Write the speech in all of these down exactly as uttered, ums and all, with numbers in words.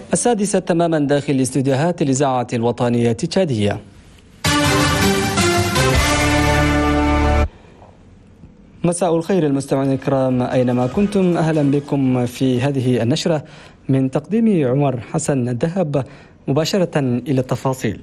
السادسة تماما داخل استوديوهات الإذاعة الوطنية التشادية. مساء الخير المستمعين الكرام أينما كنتم، أهلا بكم في هذه النشرة من تقديم عمر حسن الذهب. مباشرة إلى التفاصيل.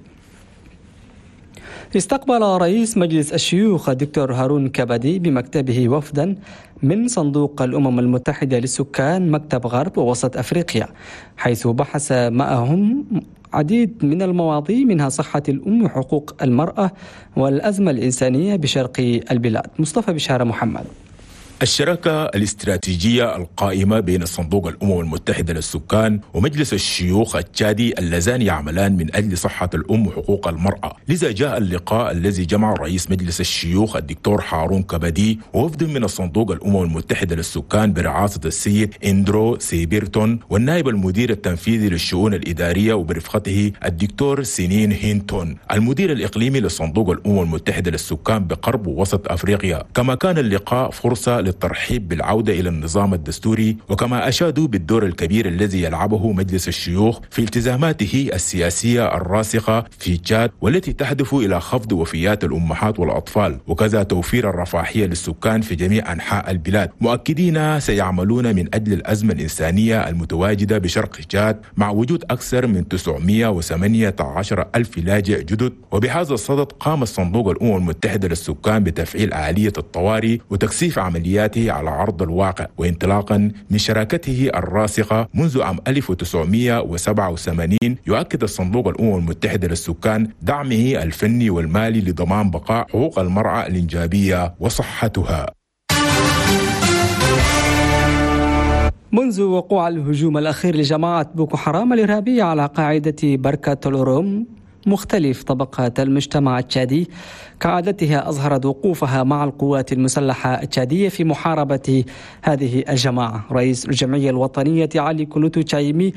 استقبل رئيس مجلس الشيوخ الدكتور هارون كبدي بمكتبه وفدا من صندوق الأمم المتحدة للسكان مكتب غرب ووسط أفريقيا، حيث بحث معهم عديد من المواضيع منها صحة الأم وحقوق المرأة والأزمة الإنسانية بشرق البلاد. مصطفى بشارة محمد. الشراكة الاستراتيجية القائمة بين صندوق الأمم المتحدة للسكان ومجلس الشيوخ التشادي اللذان يعملان من أجل صحة الأم وحقوق المرأة. لذا جاء اللقاء الذي جمع رئيس مجلس الشيوخ الدكتور هارون كبدي ووفد من الصندوق الأمم المتحدة للسكان برعاية السيد إندرو سيبيرتون والنائب المدير التنفيذي للشؤون الإدارية وبرفقته الدكتور سينين هينتون المدير الإقليمي لصندوق الأمم المتحدة للسكان بقرب ووسط أفريقيا. كما كان اللقاء فرصة للترحيب بالعودة إلى النظام الدستوري، وكما أشادوا بالدور الكبير الذي يلعبه مجلس الشيوخ في التزاماته السياسية الراسخة في تشاد والتي تهدف إلى خفض وفيات الأمهات والأطفال، وكذا توفير الرفاهية للسكان في جميع أنحاء البلاد، مؤكدين سيعملون من أجل الأزمة الإنسانية المتواجدة بشرق تشاد مع وجود أكثر من تسعمائة وثمانية عشر ألف لاجئ جدد. وبهذا الصدد قام الصندوق الأمم المتحدة للسكان بتفعيل آلية الطوارئ وتكثيف عمليات على عرض الواقع، وانطلاقا من شراكته الراسخة منذ عام ألف وتسعمائة وسبعة وثمانين يؤكد الصندوق الأمم المتحدة للسكان دعمه الفني والمالي لضمان بقاء حقوق المرأة الإنجابية وصحتها. منذ وقوع الهجوم الأخير لجماعة بوكو حرام الإرهابية على قاعدة بركة الأوروم، مختلف طبقات المجتمع التشادي كعادتها أظهرت وقوفها مع القوات المسلحة التشادية في محاربة هذه الجماعة. رئيس الجمعية الوطنية علي كولوتو تشايمي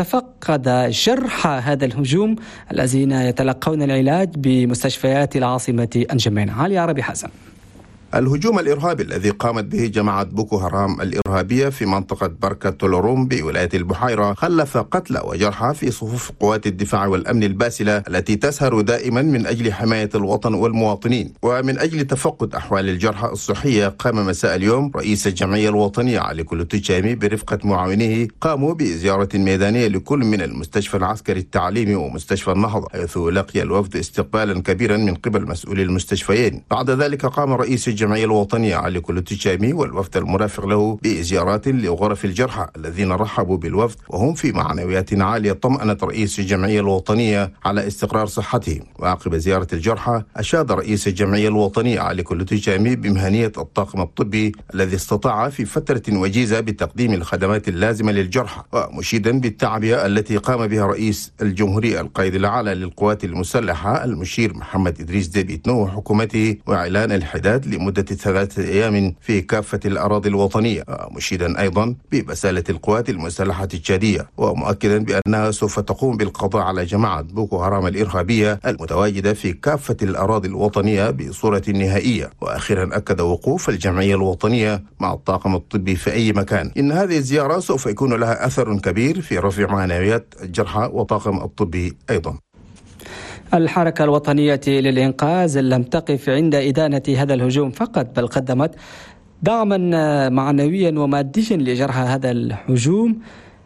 تفقد جرحى هذا الهجوم الذين يتلقون العلاج بمستشفيات العاصمة أنجمين. علي عربي حسن. الهجوم الإرهابي الذي قامت به جماعة بوكو هرام الإرهابية في منطقة بركة تولوروم بولاية البحيرة خلف قتلى وجرحى في صفوف قوات الدفاع والأمن الباسلة التي تسهر دائما من أجل حماية الوطن والمواطنين. ومن أجل تفقد أحوال الجرحى الصحية قام مساء اليوم رئيس الجمعية الوطنية علي كولوتو تشايمي برفقة معاونيه قاموا بزيارة ميدانية لكل من المستشفى العسكري التعليمي ومستشفى النهضة، حيث لقي الوفد استقبالا كبيرا من قبل مسؤولي المستشفيين. بعد ذلك قام رئيس الجمعية الوطنية علي كولوتو تشايمي والوفد المرافق له بزيارات لغرف الجرحى الذين رحبوا بالوفد وهم في معنويات عالية طمأنت رئيس الجمعية الوطنية على استقرار صحتهم. وعقب زيارة الجرحى أشاد رئيس الجمعية الوطنية علي كولوتو تشايمي بمهنية الطاقم الطبي الذي استطاع في فترة وجيزة بتقديم الخدمات اللازمة للجرحى، ومشيدا بالتعبئة التي قام بها رئيس الجمهورية القائد الأعلى للقوات المسلحة المشير محمد إدريس ديب إتنو وحكومته وإعلان الحداد لمدة ثلاثة أيام في كافة الأراضي الوطنية، مشيدا أيضا ببسالة القوات المسلحة التشادية، ومؤكدا بأنها سوف تقوم بالقضاء على جماعة بوكو هرام الإرهابية المتواجدة في كافة الأراضي الوطنية بصورة نهائية. وأخيرا أكد وقوف الجمعية الوطنية مع الطاقم الطبي في أي مكان. إن هذه الزيارة سوف يكون لها أثر كبير في رفع معنويات الجرحى وطاقم الطبي أيضا. الحركة الوطنية للإنقاذ لم تقف عند إدانة هذا الهجوم فقط، بل قدمت دعما معنويا وماديا لجرحى هذا الهجوم.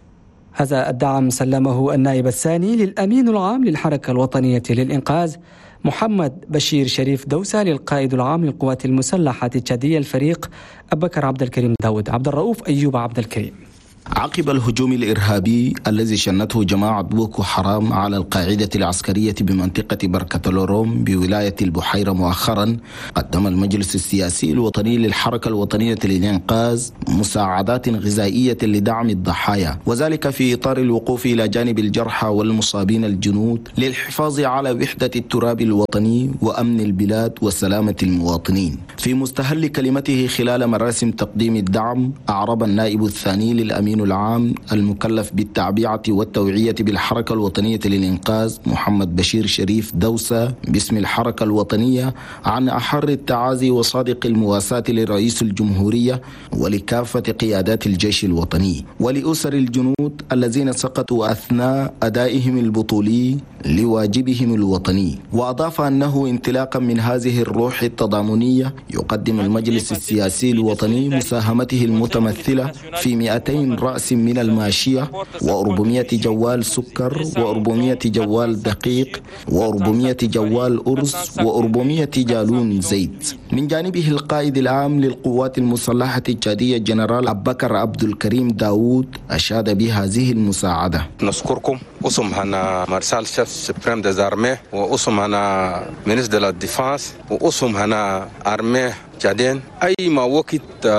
هذا الدعم سلمه النائب الثاني للأمين العام للحركة الوطنية للإنقاذ محمد بشير شريف دوسة للقائد العام للقوات المسلحة التشادية الفريق أبكر عبد الكريم داود. عبد الرؤوف أيوب عبد الكريم. عقب الهجوم الإرهابي الذي شنته جماعة بوكو حرام على القاعدة العسكرية بمنطقة بركة الأوروم بولاية البحيرة مؤخرا، قدم المجلس السياسي الوطني للحركة الوطنية للإنقاذ مساعدات غذائية لدعم الضحايا، وذلك في إطار الوقوف إلى جانب الجرحى والمصابين الجنود للحفاظ على وحدة التراب الوطني وأمن البلاد وسلامة المواطنين. في مستهل كلمته خلال مراسم تقديم الدعم، أعرب النائب الثاني للأمين الأمين العام المكلف بالتعبئة والتوعية بالحركة الوطنية للإنقاذ محمد بشير شريف دوسة باسم الحركة الوطنية عن أحر التعازي وصادق المواساة لرئيس الجمهورية ولكافة قيادات الجيش الوطني ولأسر الجنود الذين سقطوا أثناء أدائهم البطولي لواجبهم الوطني. وأضاف أنه انطلاقا من هذه الروح التضامنية يقدم المجلس السياسي الوطني مساهمته المتمثلة في مئتين رأس من الماشية وأربعمائة جوال سكر وأربعمائة جوال دقيق وأربعمائة جوال أرز وأربعمائة جالون زيت. من جانبه القائد العام للقوات المسلحة التشادية جنرال أبكر عبد الكريم داود أشاد بهذه المساعدة. نشكركم اسم هنا مارشال شيف سبريم ديز ارمي واسم هنا مينيستر دو لا ديفانس واسم هنا ارمي تشادين اي ما وقت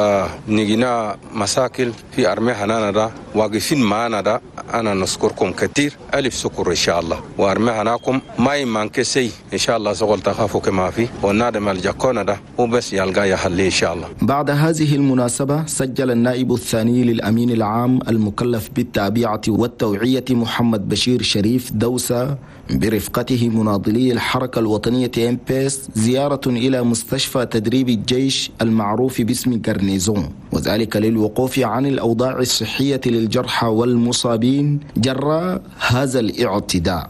نجينا مشاكل في ارمي هنا دا واقفين معنا دا انا نشكركم كثير الف شكر ان شاء الله. وارمي هناكم ما يمانكسي ان شاء الله شغل تخافوا كما في ونادم الجاكونا دا وبس يلقى يحل ان شاء الله. بعد هذه المناسبة سجل النائب الثاني للأمين العام المكلف بالتعبئة والتوعية محمد بشير شريف دوسة برفقته مناضلي الحركة الوطنية إم بي إس زيارة إلى مستشفى تدريب الجيش المعروف باسم غرنيزون، وذلك للوقوف عن الأوضاع الصحية للجرحى والمصابين جراء هذا الاعتداء.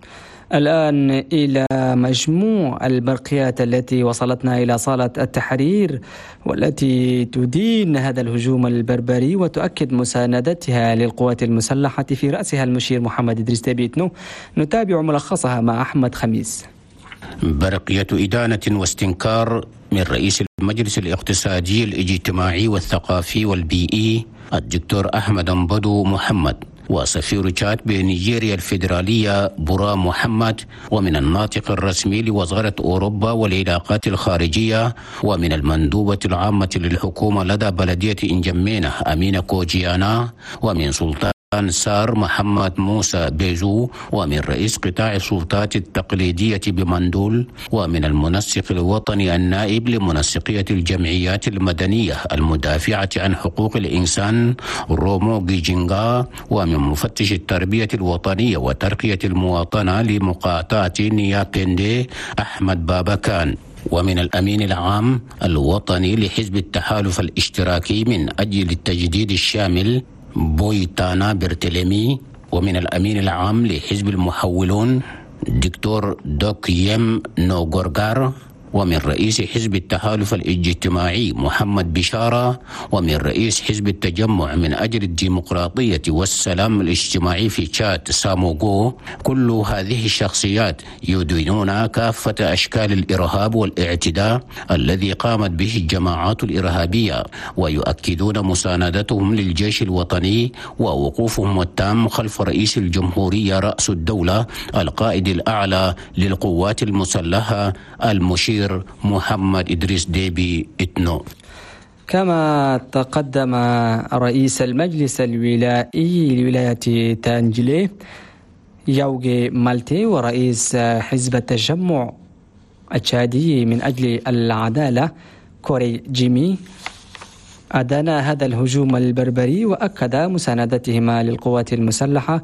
الآن إلى مجموع البرقيات التي وصلتنا إلى صالة التحرير والتي تدين هذا الهجوم البربري وتؤكد مساندتها للقوات المسلحة في رأسها المشير محمد إدريس ديبي إتنو. نتابع ملخصها مع أحمد خميس. برقية إدانة واستنكار من رئيس المجلس الاقتصادي الاجتماعي والثقافي والبيئي الدكتور أحمد أنبدو محمد وسفير تشاد بنيجيريا الفيدرالية برا محمد، ومن الناطق الرسمي لوزارة أوروبا والعلاقات الخارجية، ومن المندوبة العامة للحكومة لدى بلدية إنجمينة أمينة كوجيانا، ومن سلطان سار محمد موسى بيزو، ومن رئيس قطاع السلطات التقليدية بمندول، ومن المنسق الوطني النائب لمنسقية الجمعيات المدنية المدافعة عن حقوق الإنسان رومو جيجينغا، ومن مفتش التربية الوطنية وترقية المواطنة لمقاطعة نياكيندي أحمد بابكان، ومن الأمين العام الوطني لحزب التحالف الاشتراكي من أجل التجديد الشامل بويتانا برتلمي، ومن الأمين العام لحزب المحولون دكتور دوك يم نوغورغار، ومن رئيس حزب التحالف الاجتماعي محمد بشارة، ومن رئيس حزب التجمع من أجل الديمقراطية والسلام الاجتماعي في تشاد ساموغو. كل هذه الشخصيات يدينون كافة أشكال الإرهاب والاعتداء الذي قامت به الجماعات الإرهابية، ويؤكدون مساندتهم للجيش الوطني ووقوفهم التام خلف رئيس الجمهورية رأس الدولة القائد الأعلى للقوات المسلحة المشير محمد إدريس ديبي إتنو. كما تقدم رئيس المجلس الولائي لولاية تانجلي يوغي مالتي ورئيس حزب التجمع التشادي من أجل العدالة كوري جيمي أدانا هذا الهجوم البربري وأكد مساندتهما للقوات المسلحة.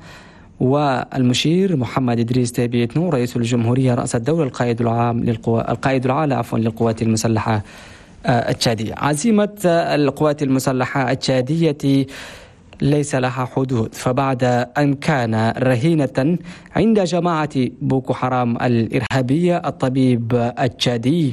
والمشير محمد إدريس ديبي إتنو رئيس الجمهورية رأس الدولة القائد العام للقوى القائد العام عفوا للقوات المسلحة التشادية. عزيمة القوات المسلحة التشادية ليس لها حدود، فبعد أن كان رهينة عند جماعة بوكو حرام الإرهابية الطبيب التشادي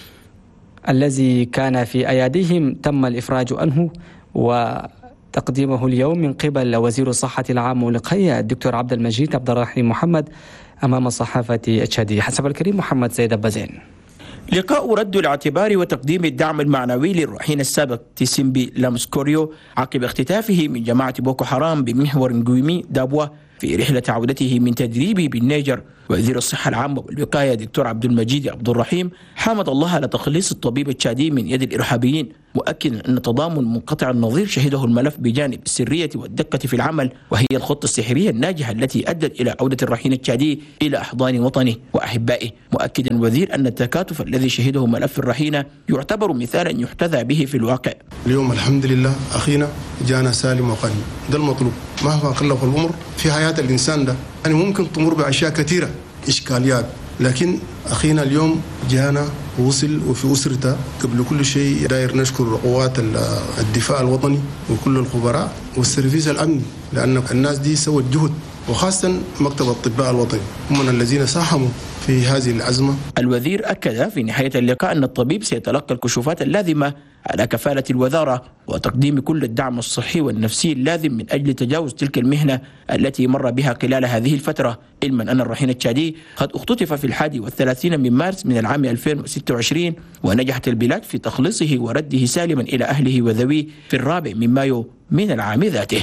الذي كان في أياديهم تم الإفراج عنه و تقديمه اليوم من قبل وزير الصحة العام والوقاية الدكتور عبد المجيد عبد الرحيم محمد أمام الصحافة التشادية. حسب الكريم محمد زيد بازين. لقاء رد الاعتبار وتقديم الدعم المعنوي للرحين السابق تيسيمبي لامسكوريو عقب اختطافه من جماعة بوكو حرام بمحور نجويمي دابوا في رحلة عودته من تدريبه بالنيجر وزير الصحة العامة والوقاية دكتور عبد المجيد عبد الرحيم حمد الله على تخليص الطبيب التشادي من يد الإرهابيين، مؤكدا أن تضامن منقطع النظير شهده الملف بجانب السرية والدقة في العمل، وهي الخطة السحرية الناجحة التي أدت إلى عودة الرهين التشادي إلى أحضان وطنه وأحبائه. مؤكدا الوزير أن التكاتف الذي شهده ملف الرهينة يعتبر مثالا يحتذى به في الواقع. اليوم الحمد لله أخينا جانا سالم وقني، ده المطلوب مهما كلف الأمر في حياة الإنسان. ده يعني ممكن تمر بأشياء كثيرة إشكاليات، لكن أخينا اليوم جانا ووصل وفي أسرته. قبل كل شيء داير نشكر قوات الدفاع الوطني وكل الخبراء والسيرفيس الأمني، لأن الناس دي سوت جهد، وخاصة مكتب الأطباء الوطني هم من الذين ساهموا في هذه الأزمة. الوزير أكد في نهاية اللقاء أن الطبيب سيتلقى الكشوفات اللازمة على كفالة الوزارة وتقديم كل الدعم الصحي والنفسي اللازم من أجل تجاوز تلك المهنة التي مر بها خلال هذه الفترة، علما أن الرهين التشادي قد اختطف في الحادي والثلاثين من مارس من العام ألفين وستة وعشرين، ونجحت البلاد في تخليصه ورده سالما إلى أهله وذويه في الرابع من مايو من العام ذاته.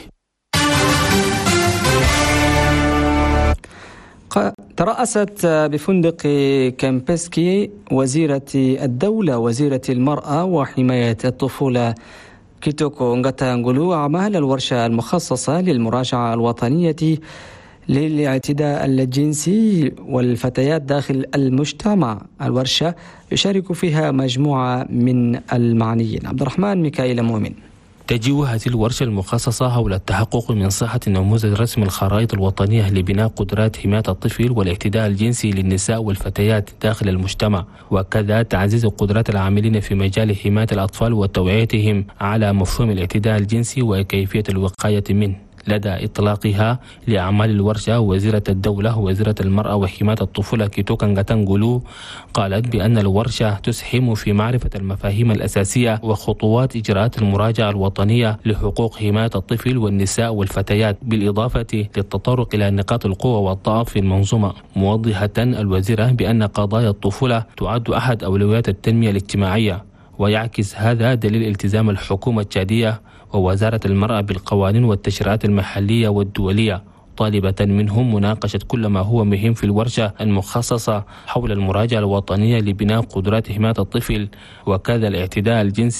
ترأست بفندق كامبسكي وزيرة الدولة وزيرة المرأة وحماية الطفولة كيتوكو نغاتانغولو أعمال الورشة المخصصة للمراجعة الوطنية للاعتداء الجنسي والفتيات داخل المجتمع. الورشة يشارك فيها مجموعة من المعنيين. عبد الرحمن ميكائيل مؤمن. تجيء هذه الورشة المخصصة حول التحقق من صحة نموذج رسم الخرائط الوطنية لبناء قدرات حماية الطفل والاعتداء الجنسي للنساء والفتيات داخل المجتمع، وكذا تعزيز قدرات العاملين في مجال حماية الأطفال وتوعيتهم على مفهوم الاعتداء الجنسي وكيفية الوقاية منه. لدى إطلاقها لأعمال الورشة، وزيرة الدولة وزيرة المرأة وحماية الطفولة كيتوكو نغاتانغولو قالت بأن الورشة تسهم في معرفة المفاهيم الأساسية وخطوات إجراءات المراجعة الوطنية لحقوق حماية الطفل والنساء والفتيات، بالإضافة للتطرق إلى نقاط القوة والضعف في المنظومة، موضحة الوزيرة بأن قضايا الطفولة تعد أحد أولويات التنمية الاجتماعية، ويعكس هذا دليل التزام الحكومة التشادية ووزارة المرأة بالقوانين والتشريعات المحلية والدولية، طالبة منهم مناقشة كل ما هو مهم في الورشة المخصصة حول المراجعة الوطنية لبناء قدرات حماية الطفل وكذا الاعتداء الجنسي.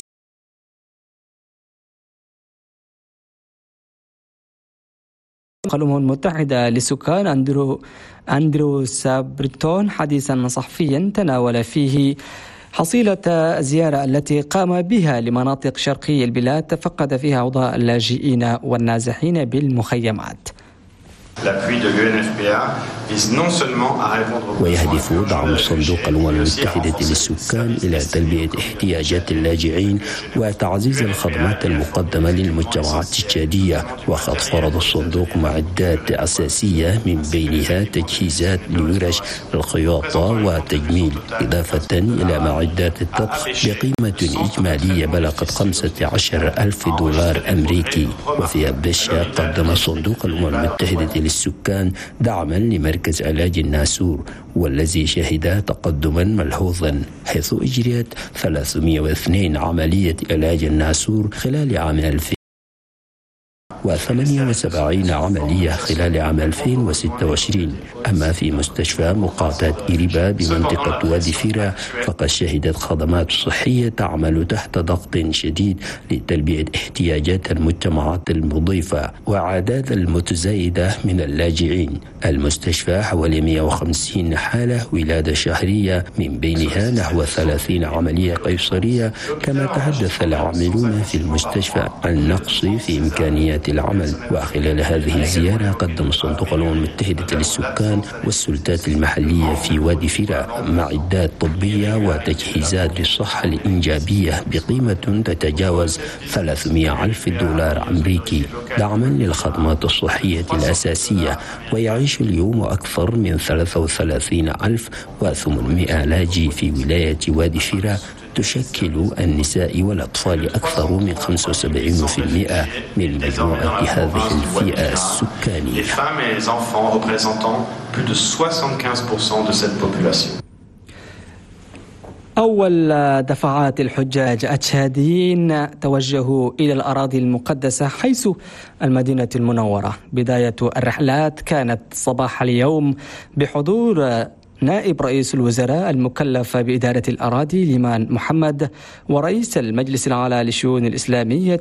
الأمم المتحدة للسكان أندرو أندرو سابرتون حديثا صحفيا تناول فيه حصيلة الزيارة التي قام بها لمناطق شرقي البلاد تفقد فيها أوضاع اللاجئين والنازحين بالمخيمات. ويهدف دعم صندوق الأمم المتحدة للسكان إلى تلبية احتياجات اللاجئين وتعزيز الخدمات المقدمة للمجتمعات التشادية. وقد فرض الصندوق معدات أساسية من بينها تجهيزات لورش الخياطة والتجميل، إضافة إلى معدات الطبخ بقيمة إجمالية بلغت خمسة عشر ألف دولار أمريكي. وفي البشة قدم صندوق الأمم المتحدة للسكان دعما لمركز علاج الناسور، والذي شهد تقدما ملحوظا، حيث أجريت ثلاثمئة واثنين عملية علاج الناسور خلال عام ألفين وثمانية وسبعين عملية خلال عام ألفين وستة وعشرين. أما في مستشفى مقاطعة إريبا بمنطقة وادي فيرا فقد شهدت خدمات صحية تعمل تحت ضغط شديد لتلبية احتياجات المجتمعات المضيفة وأعداد المتزايدة من اللاجئين. المستشفى حوالي مئة وخمسين حالة ولادة شهرية، من بينها نحو ثلاثين عملية قيصرية. كما تحدث العاملون في المستشفى عن نقص في إمكانيات العمل. وخلال هذه الزيارة قدم صندوق الأمم المتحدة للسكان والسلطات المحلية في وادي فيرا معدات طبية وتجهيزات للصحة الإنجابية بقيمة تتجاوز ثلاثمئة ألف دولار أمريكي دعما للخدمات الصحية الأساسية. ويعيش اليوم أكثر من ثلاثة وثلاثين ألف وثمانمئة لاجئ في ولاية وادي فيرا، تشكل النساء والأطفال أكثر من خمسة وسبعين بالمئة من مجموعة هذه الفئة السكانية. أول دفعات الحجاج التشاديين توجهوا إلى الأراضي المقدسة حيث المدينة المنورة. بداية الرحلات كانت صباح اليوم بحضور نائب رئيس الوزراء المكلف بإدارة الأراضي ليمان محمد ورئيس المجلس الأعلى للشؤون الإسلامية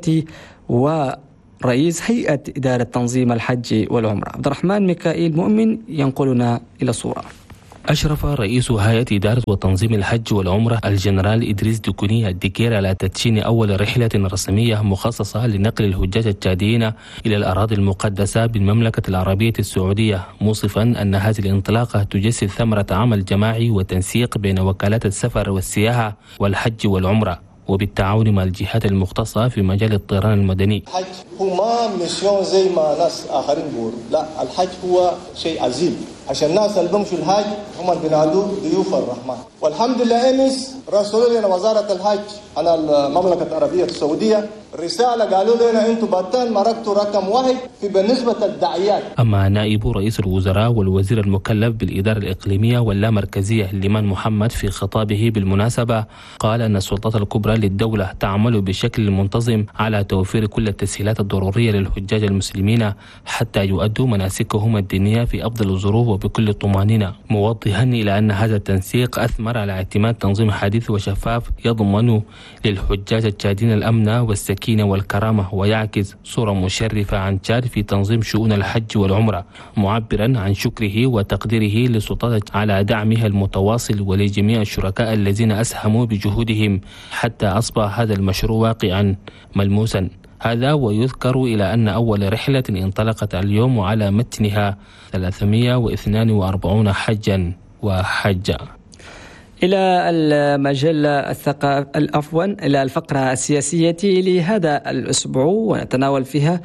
ورئيس هيئة إدارة تنظيم الحج والعمرة. عبد الرحمن ميكائيل مؤمن ينقلنا إلى الصورة. أشرف رئيس هيئة إدارة وتنظيم الحج والعمرة الجنرال إدريس دكوني الدكير على تدشين أول رحلة رسمية مخصصة لنقل الحجاج التشاديين إلى الأراضي المقدسة بالمملكة العربية السعودية، موصفا أن هذه الانطلاقة تجسد ثمرة عمل جماعي وتنسيق بين وكالات السفر والسياحة والحج والعمرة وبالتعاون مع الجهات المختصة في مجال الطيران المدني. الحج هو ما ميسيون زي ما ناس آخرين بيقولوا، لا، الحج هو شيء عظيم عشان الناس اللي بيمشوا الحج هم اللي بينادوا ضيوف الرحمن. والحمد لله امس رسلوا لنا وزارة الحج على المملكة العربية السعودية رسالة قالوا لنا انتم بطل مركتوا رقم واحد في بالنسبة للدعيات. أما نائب رئيس الوزراء والوزير المكلف بالإدارة الإقليمية واللامركزية ليمان محمد في خطابه بالمناسبة قال أن السلطات الكبرى للدولة تعمل بشكل منتظم على توفير كل التسهيلات الضرورية للحجاج المسلمين حتى يؤدوا مناسكهم الدينية في أفضل الظروف وبكل طمأنينة، موضحا إلى أن هذا التنسيق أثمر على اعتماد تنظيم حديث وشفاف يضمن للحجاج التشاديين الأمن والسكينة والكرامة ويعكس صورة مشرفة عن تشاد في تنظيم شؤون الحج والعمرة، معبرا عن شكره وتقديره للسلطات على دعمها المتواصل ولجميع الشركاء الذين أسهموا بجهودهم حتى أصبح هذا المشروع واقعا ملموسا. هذا ويذكر إلى أن أول رحلة انطلقت اليوم وعلى متنها ثلاثمائة واثنين وأربعين حجا وحجة. إلى المجلة الثقافة عفوا إلى الفقرة السياسية لهذا الأسبوع ونتناول فيها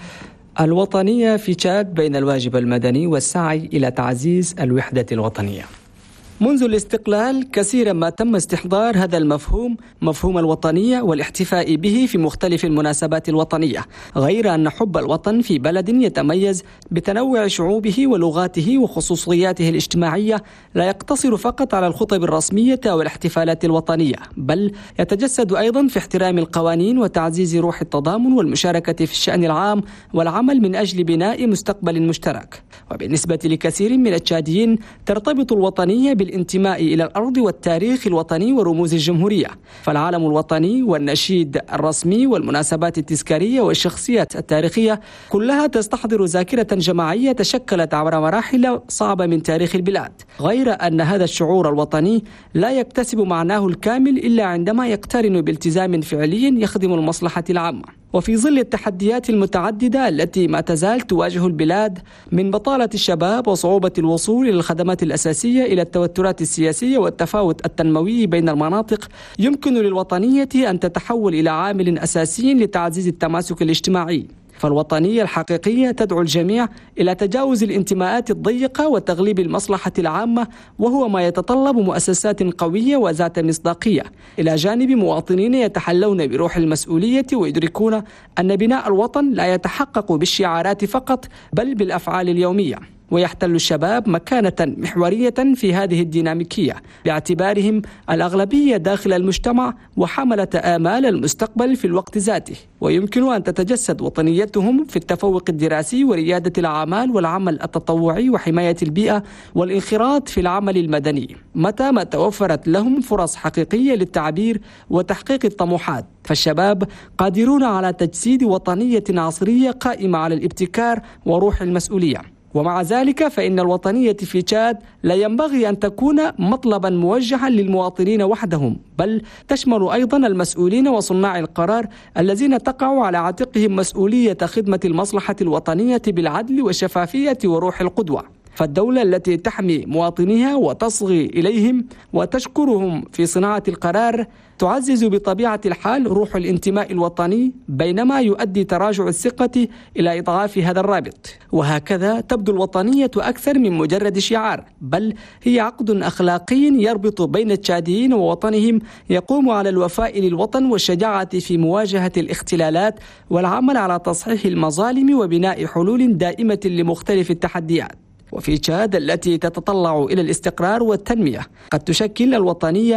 الوطنية في تشاد بين الواجب المدني والسعي إلى تعزيز الوحدة الوطنية. منذ الاستقلال كثيرا ما تم استحضار هذا المفهوم، مفهوم الوطنية والاحتفاء به في مختلف المناسبات الوطنية، غير أن حب الوطن في بلد يتميز بتنوع شعوبه ولغاته وخصوصياته الاجتماعية لا يقتصر فقط على الخطب الرسمية والاحتفالات الوطنية، بل يتجسد أيضا في احترام القوانين وتعزيز روح التضامن والمشاركة في الشأن العام والعمل من أجل بناء مستقبل مشترك. وبالنسبة لكثير من التشاديين ترتبط الوطنية بالانتماء إلى الأرض والتاريخ الوطني ورموز الجمهورية، فالعلم الوطني والنشيد الرسمي والمناسبات التذكارية والشخصيات التاريخية كلها تستحضر ذاكرة جماعية تشكلت عبر مراحل صعبة من تاريخ البلاد، غير أن هذا الشعور الوطني لا يكتسب معناه الكامل إلا عندما يقترن بالتزام فعلي يخدم المصلحة العامة. وفي ظل التحديات المتعددة التي ما تزال تواجه البلاد من بطالة الشباب وصعوبة الوصول إلى الخدمات الأساسية إلى التوترات السياسية والتفاوت التنموي بين المناطق، يمكن للوطنية أن تتحول إلى عامل أساسي لتعزيز التماسك الاجتماعي. فالوطنية الحقيقية تدعو الجميع إلى تجاوز الانتماءات الضيقة وتغليب المصلحة العامة، وهو ما يتطلب مؤسسات قوية وذات مصداقية، إلى جانب مواطنين يتحلون بروح المسؤولية ويدركون أن بناء الوطن لا يتحقق بالشعارات فقط بل بالأفعال اليومية. ويحتل الشباب مكانة محورية في هذه الديناميكية باعتبارهم الأغلبية داخل المجتمع وحملة آمال المستقبل في الوقت ذاته، ويمكن أن تتجسد وطنيتهم في التفوق الدراسي وريادة الأعمال والعمل التطوعي وحماية البيئة والانخراط في العمل المدني متى ما توفرت لهم فرص حقيقية للتعبير وتحقيق الطموحات. فالشباب قادرون على تجسيد وطنية عصرية قائمة على الابتكار وروح المسؤولية. ومع ذلك فإن الوطنية في تشاد لا ينبغي أن تكون مطلبا موجها للمواطنين وحدهم، بل تشمل أيضا المسؤولين وصناع القرار الذين تقع على عاتقهم مسؤولية خدمة المصلحة الوطنية بالعدل والشفافية وروح القدوة. فالدولة التي تحمي مواطنيها وتصغي إليهم وتشكرهم في صناعة القرار تعزز بطبيعة الحال روح الانتماء الوطني، بينما يؤدي تراجع الثقة إلى إضعاف هذا الرابط. وهكذا تبدو الوطنية أكثر من مجرد شعار، بل هي عقد أخلاقي يربط بين التشاديين ووطنهم، يقوم على الوفاء للوطن والشجاعة في مواجهة الاختلالات والعمل على تصحيح المظالم وبناء حلول دائمة لمختلف التحديات. وفي تشاد التي تتطلع إلى الاستقرار والتنمية قد تشكل الوطنية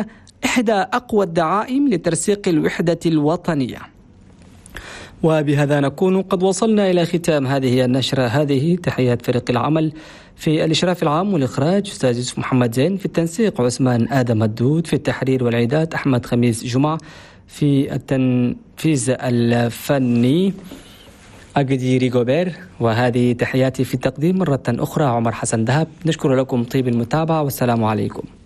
إحدى أقوى الدعائم لترسيخ الوحدة الوطنية. وبهذا نكون قد وصلنا إلى ختام هذه النشرة. هذه تحيات فريق العمل في الإشراف العام والإخراج أستاذ يوسف محمد زين، في التنسيق عثمان آدم الدود، في التحرير والإعداد أحمد خميس جمعة، في التنفيذ الفني أجديري جوبير. وهذه تحياتي في التقديم مرة أخرى عمر حسن دهب. نشكر لكم طيب المتابعة والسلام عليكم.